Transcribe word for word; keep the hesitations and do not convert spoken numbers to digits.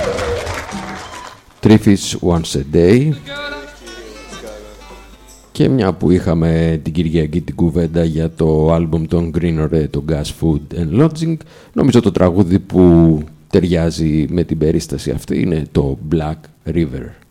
Three Fish Once a Day. Και μια που είχαμε την Κυριακή την κουβέντα για το άλμπουμ των Green Ore, το Gas Food and Lodging, νομίζω το τραγούδι που ταιριάζει με την περίσταση αυτή είναι το Black River.